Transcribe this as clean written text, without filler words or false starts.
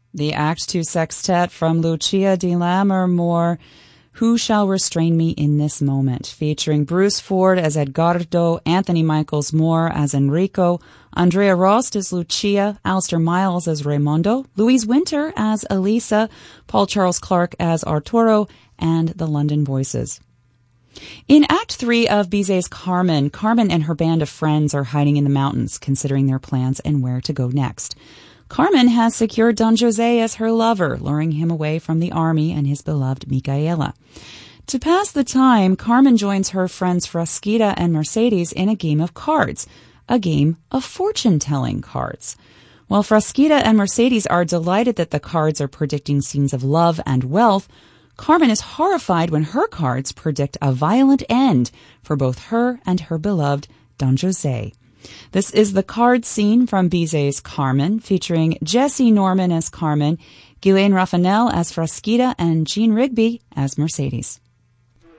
The Act 2 sextet from Lucia di Lammermoor, Who Shall Restrain Me in This Moment, featuring Bruce Ford as Edgardo, Anthony Michaels Moore as Enrico, Andrea Rost as Lucia, Alistair Miles as Raimondo, Louise Winter as Elisa, Paul Charles Clark as Arturo, and the London Voices. In Act 3 of Bizet's Carmen, Carmen and her band of friends are hiding in the mountains, considering their plans and where to go next. Carmen has secured Don Jose as her lover, luring him away from the army and his beloved Micaela. To pass the time, Carmen joins her friends Frasquita and Mercedes in a game of cards, a game of fortune-telling cards. While Frasquita and Mercedes are delighted that the cards are predicting scenes of love and wealth, Carmen is horrified when her cards predict a violent end for both her and her beloved Don Jose. This is the card scene from Bizet's Carmen, featuring Jesse Norman as Carmen, Ghislaine Raffanel as Frasquita, and Jean Rigby as Mercedes.